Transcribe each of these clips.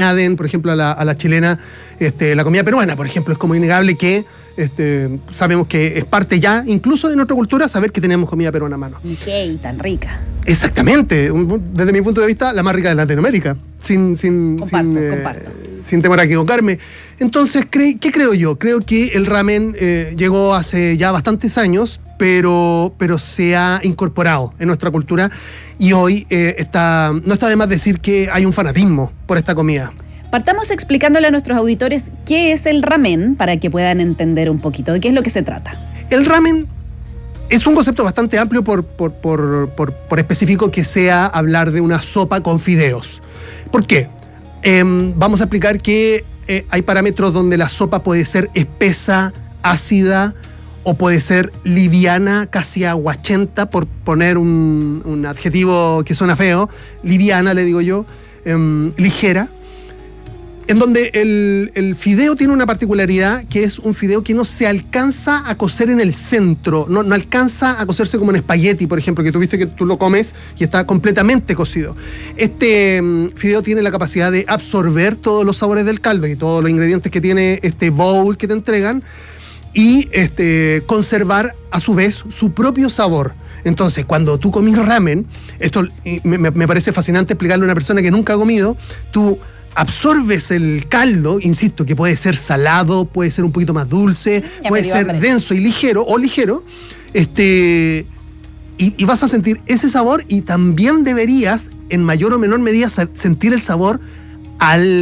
añaden, por ejemplo, a la chilena la comida peruana, por ejemplo. Es como innegable que sabemos que es parte ya, incluso de nuestra cultura, saber que tenemos comida peruana a mano. ¿Qué? Tan rica. Exactamente. Desde mi punto de vista, la más rica de Latinoamérica. Comparto. Sin temor a equivocarme. Entonces, ¿qué creo yo? Creo que el ramen llegó hace ya bastantes años, pero se ha incorporado en nuestra cultura y hoy no está de más decir que hay un fanatismo por esta comida. Partamos explicándole a nuestros auditores qué es el ramen para que puedan entender un poquito de qué es lo que se trata. El ramen es un concepto bastante amplio por específico que sea hablar de una sopa con fideos. ¿Por qué? Vamos a explicar que hay parámetros donde la sopa puede ser espesa, ácida, o puede ser liviana, casi aguachenta, por poner un adjetivo que suena feo. Liviana, le digo yo, ligera. En donde el fideo tiene una particularidad, que es un fideo que no se alcanza a cocer en el centro, no alcanza a cocerse como en espagueti, por ejemplo, que tuviste que tú lo comes y está completamente cocido. Este fideo tiene la capacidad de absorber todos los sabores del caldo y todos los ingredientes que tiene este bowl que te entregan y conservar a su vez su propio sabor. Entonces, cuando tú comís ramen, esto me parece fascinante explicarle a una persona que nunca ha comido, tú absorbes el caldo, insisto, que puede ser salado, puede ser un poquito más dulce, puede ser denso y ligero, y vas a sentir ese sabor y también deberías, en mayor o menor medida, sentir el sabor al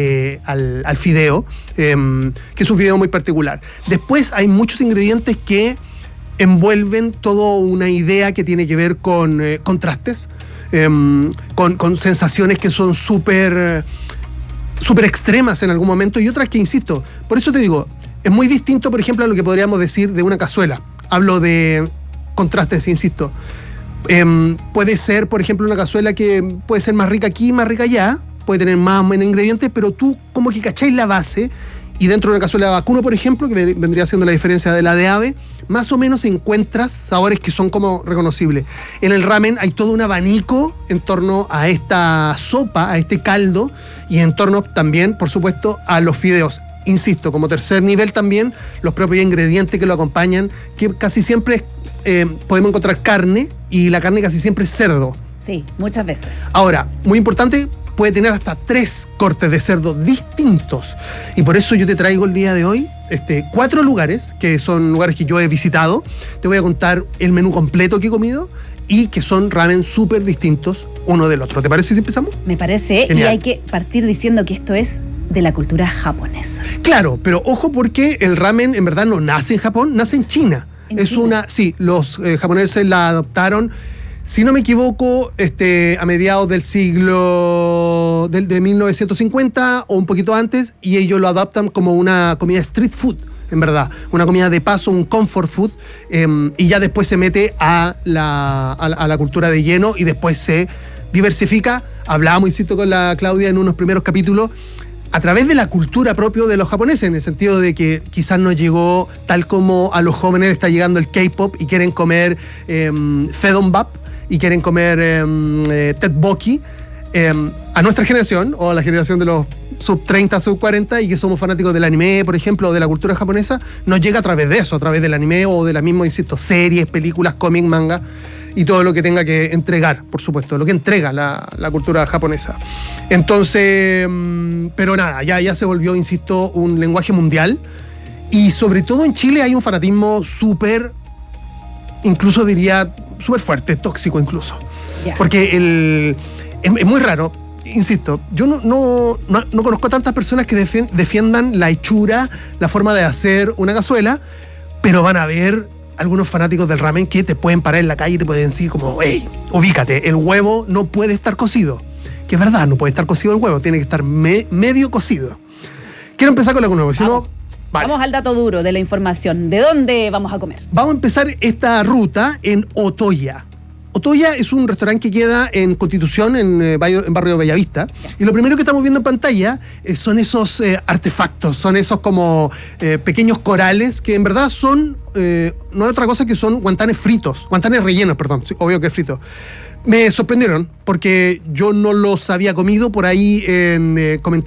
fideo, que es un fideo muy particular. Después hay muchos ingredientes que envuelven toda una idea que tiene que ver con contrastes, con sensaciones que son súper extremas en algún momento y otras que, insisto, por eso te digo, es muy distinto, por ejemplo, a lo que podríamos decir de una cazuela. Hablo de contrastes, insisto. Puede ser, por ejemplo, una cazuela que puede ser más rica aquí, más rica allá, puede tener más o menos ingredientes, pero tú como que cacháis la base y dentro de una cazuela de vacuno, por ejemplo, que vendría siendo la diferencia de la de ave, más o menos encuentras sabores que son como reconocibles. En el ramen hay todo un abanico en torno a esta sopa, a este caldo, y en torno también, por supuesto, a los fideos. Insisto, como tercer nivel también, los propios ingredientes que lo acompañan, que casi siempre podemos encontrar carne, y la carne casi siempre es cerdo. Sí, muchas veces. Ahora, muy importante, puede tener hasta 3 cortes de cerdo distintos. Y por eso yo te traigo el día de hoy 4 lugares, que son lugares que yo he visitado. Te voy a contar el menú completo que he comido y que son ramen súper distintos uno del otro. ¿Te parece si empezamos? Me parece. Genial. Y hay que partir diciendo que esto es de la cultura japonesa. Claro, pero ojo porque el ramen en verdad no nace en Japón, nace en China. Sí, los japoneses la adoptaron, si no me equivoco, a mediados del siglo de 1950 o un poquito antes, y ellos lo adaptan como una comida street food, en verdad, una comida de paso, un comfort food, y ya después se mete a la cultura de lleno y después se diversifica. Hablábamos, insisto, con la Claudia en unos primeros capítulos, a través de la cultura propia de los japoneses, en el sentido de que quizás no llegó tal como a los jóvenes está llegando el K-pop y quieren comer Fedombap y quieren comer tteokbokki, a nuestra generación, o a la generación de los sub 30, sub 40, y que somos fanáticos del anime, por ejemplo, o de la cultura japonesa, nos llega a través de eso, a través del anime o de la misma, insisto, series, películas, cómic, manga, y todo lo que tenga que entregar, por supuesto, lo que entrega la cultura japonesa. Entonces, pero nada, ya se volvió, insisto, un lenguaje mundial, y sobre todo en Chile hay un fanatismo súper, incluso diría, súper fuerte, tóxico incluso. Yeah. Porque es muy raro, insisto, yo no conozco tantas personas que defiendan la hechura, la forma de hacer una cazuela, pero van a ver algunos fanáticos del ramen que te pueden parar en la calle y te pueden decir como, hey, ubícate, el huevo no puede estar cocido. Que es verdad, no puede estar cocido el huevo, tiene que estar medio cocido. Quiero empezar con algo nuevo, si no... Vale. Vamos al dato duro de la información. ¿De dónde vamos a comer? Vamos a empezar esta ruta en Otoya. Otoya es un restaurante que queda en Constitución, en barrio Bellavista. Y lo primero que estamos viendo en pantalla son esos artefactos, son esos como pequeños corales que en verdad son, no hay otra cosa que son guantanes rellenos, perdón, sí, obvio que es frito. Me sorprendieron porque yo no los había comido por ahí en comentarios